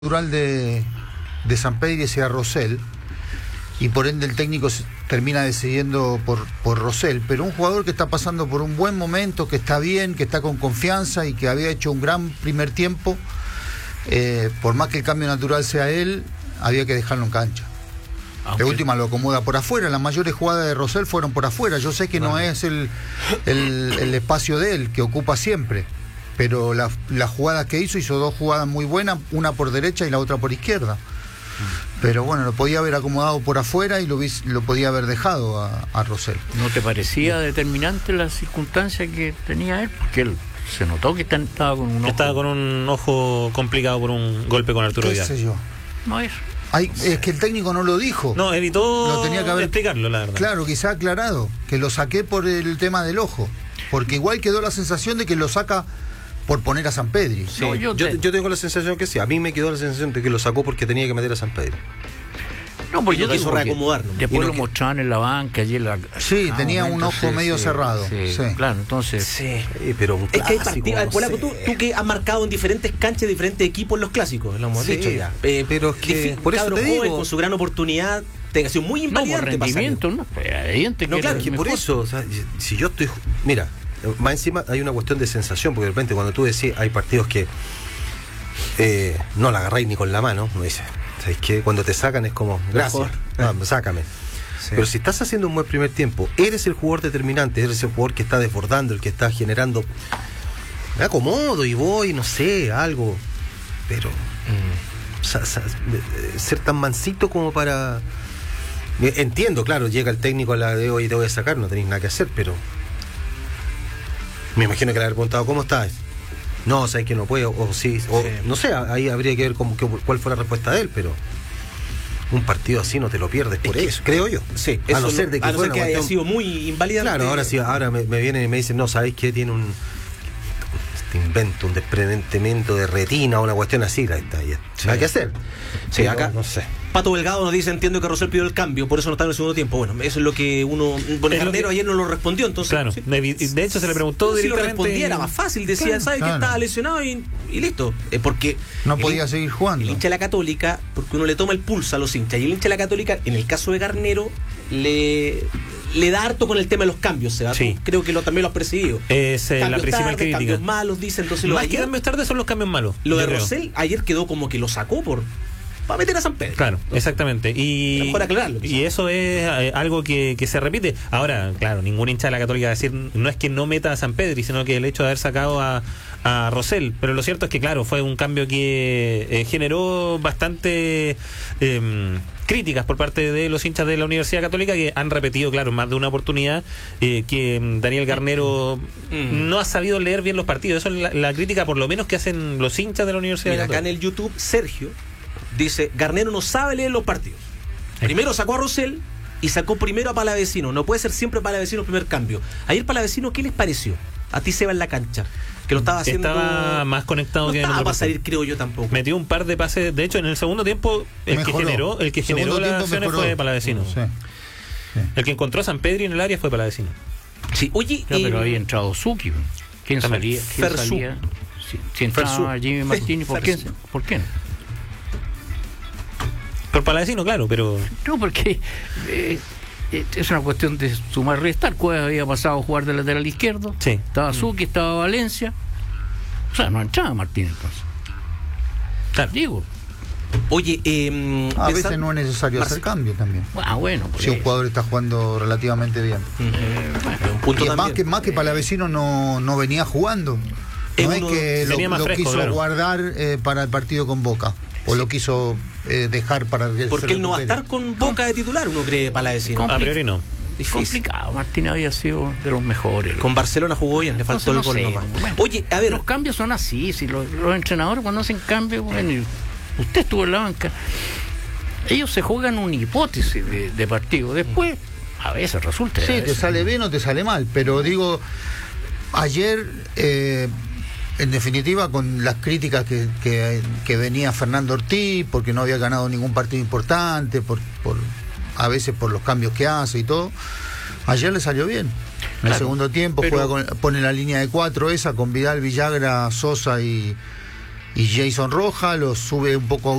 natural de San Pedro sea Rosell, y por ende el técnico termina decidiendo por Rosell, pero un jugador que está pasando por un buen momento, que está bien, que está con confianza y que había hecho un gran primer tiempo, por más que el cambio natural sea él, había que dejarlo en cancha. De última lo acomoda por afuera. Las mayores jugadas de Rosell fueron por afuera. Yo sé que no es el espacio de él, que ocupa siempre, pero la jugada que hizo dos jugadas muy buenas, una por derecha y la otra por izquierda. Pero bueno, lo podía haber acomodado por afuera y lo podía haber dejado a Rosell. ¿No te parecía determinante la circunstancia que tenía él? Porque él se notó que estaba con un ojo. Estaba con un ojo complicado por un golpe con Arturo Vidal. ¿Qué sé yo? No es. Es que el técnico no lo dijo. No, evitó lo tenía que haber explicarlo, la verdad. Claro, quizá aclarado, que lo saqué por el tema del ojo. Porque igual quedó la sensación de que lo saca por poner a San Pedro. Sí, no, yo tengo la sensación que sí. A mí me quedó la sensación de que lo sacó porque tenía que meter a San Pedro. No, porque yo quiso reacomodarlo. Después lo mostraban en la banca, allí en la... Sí, tenía un ojo medio cerrado. Sí. Claro, entonces... Sí, pero un clásico, es que hay partidos, Polaco, tú que has marcado en diferentes canchas, diferentes equipos en los clásicos, lo hemos dicho ya. Pero es que, por eso te digo, con su gran oportunidad, tenga sido muy invalidante. No, por rendimiento, ¿no? Evidente que claro, que por eso, o sea, si yo estoy... Mira, más encima hay una cuestión de sensación, porque de repente cuando tú decís, hay partidos que no la agarráis ni con la mano, uno dice... ¿Sabes qué? Cuando te sacan es como, gracias, sácame. Sí. Pero si estás haciendo un buen primer tiempo, eres el jugador determinante, eres el jugador que está desbordando, el que está generando. Me acomodo y voy, no sé, algo. Pero ser tan mansito como para... Entiendo, claro, llega el técnico a la de hoy y te voy a sacar, no tenéis nada que hacer, pero... Me imagino que le haber preguntado, ¿cómo estás? No, sabes que no puedo, o sí, o no sé, ahí habría que ver cuál fue la respuesta de él, pero un partido así no te lo pierdes por eso, creo yo. Sí, a no ser de que, haya sido muy invalidante. Claro, ahora me vienen y me dicen, no, ¿sabéis qué? Tiene un invento, un desprendimiento de retina, una cuestión así, ahí está, hay que hacer. Sí, acá no sé. Pato Delgado nos dice, entiendo que Rosell pidió el cambio, por eso no está en el segundo tiempo. Bueno, eso es lo que uno... Bueno, Carnero ayer no lo respondió, entonces... Claro, sí. De hecho se le preguntó si directamente... lo respondiera más fácil, decía, claro, ¿sabe que estaba lesionado? Y listo. Porque... No podía seguir jugando. El hincha de la Católica, porque uno le toma el pulso a los hinchas, y el hincha de la Católica, en el caso de Carnero, le da harto con el tema de los cambios, ¿verdad? Sí. Creo que también lo has percibido. Es la principal crítica. Cambios malos, dice, entonces... Más que cambios tarde son los cambios malos. Lo de Rosell ayer quedó como que lo sacó para meter a San Pedro. Claro, exactamente. Y mejor aclararlo. Y eso es algo que se repite. Ahora, claro, ningún hincha de la Católica va a decir, no es que no meta a San Pedro, sino que el hecho de haber sacado a Rosell. Pero lo cierto es que, claro, fue un cambio que generó bastante críticas por parte de los hinchas de la Universidad Católica, que han repetido, claro, más de una oportunidad que Daniel Garnero no ha sabido leer bien los partidos. Eso es la crítica, por lo menos, que hacen los hinchas de la Universidad Católica. Acá en el YouTube, Sergio dice, Garnero no sabe leer los partidos. Primero sacó a Rosell y sacó primero a Palavecino. No puede ser siempre Palavecino el primer cambio. Ayer Palavecino, ¿qué les pareció? A ti, Seba, en la cancha, que lo estaba haciendo... Estaba más conectado no que... No estaba para salir, creo yo, tampoco. Metió un par de pases. De hecho, en el segundo tiempo, el que generó las acciones fue Palavecino. Sí. El que encontró a San Pedro en el área fue Palavecino. Sí, oye... pero había entrado Zucchi. ¿Quién salía? Si entraba Jimmy Martínez, ¿por qué no? Por Palavecino, claro, pero... No, porque es una cuestión de sumar y restar. Cuevas había pasado a jugar de lateral izquierdo. Sí. Estaba Zucchi, estaba Valencia. O sea, no entraba Martínez entonces. Claro. Digo. Oye, a veces no es necesario hacer cambio también. Bueno. Si un jugador está jugando relativamente bien. Un punto y más que Palavecino no venía jugando. No es que lo quiso guardar para el partido con Boca. O lo quiso dejar para... Porque él no va a estar con Boca de titular, uno cree, Palavecino. A priori no. Difícil. Complicado. Martínez había sido de los mejores. Con Barcelona jugó bien, le faltó el gol nomás. Bueno, oye, a ver... Los cambios son así. Si los entrenadores cuando hacen cambios, bueno, usted estuvo en la banca, ellos se juegan una hipótesis de partido. Después, a veces resulta... Sí, te sale bien o te sale mal. Pero digo, ayer... en definitiva, con las críticas que venía Fernando Ortiz, porque no había ganado ningún partido importante, a veces por los cambios que hace y todo, ayer le salió bien. En el segundo tiempo pone la línea de 4 esa, con Vidal, Villagra, Sosa y y Jason Rojas lo sube un poco a